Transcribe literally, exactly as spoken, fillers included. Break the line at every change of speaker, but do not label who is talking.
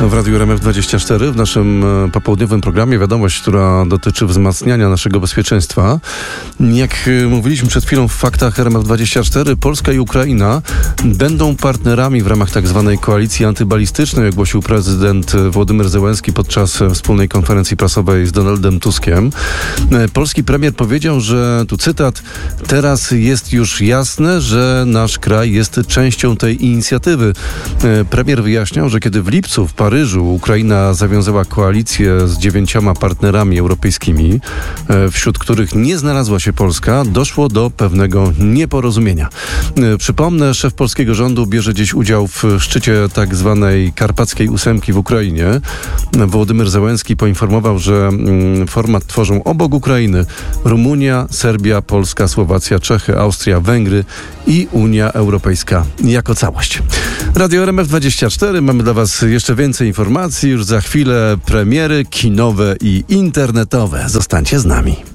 W Radiu R M F dwadzieścia cztery w naszym popołudniowym programie wiadomość, która dotyczy wzmacniania naszego bezpieczeństwa. Jak mówiliśmy przed chwilą w faktach R M F dwadzieścia cztery, Polska i Ukraina będą partnerami w ramach tak zwanej koalicji antybalistycznej, ogłosił prezydent Wołodymyr Zełenski podczas wspólnej konferencji prasowej z Donaldem Tuskiem. Polski premier powiedział, że, tu cytat, teraz jest już jasne, że nasz kraj jest częścią tej inicjatywy. Premier wyjaśniał, że kiedy w lipcu w Paryżu Ukraina zawiązała koalicję z dziewięcioma partnerami europejskimi, wśród których nie znalazła się Polska, doszło do pewnego nieporozumienia. Przypomnę, szef polskiego rządu bierze dziś udział w szczycie tak zwanej Karpackiej Ósemki w Ukrainie. Wołodymyr Zełenski poinformował, że format tworzą obok Ukrainy Rumunia, Serbia, Polska, Słowacja, Czechy, Austria, Węgry i Unia Europejska jako całość. Radio R M F dwadzieścia cztery. Mamy dla Was jeszcze więcej informacji. Już za chwilę premiery kinowe i internetowe. Zostańcie z nami.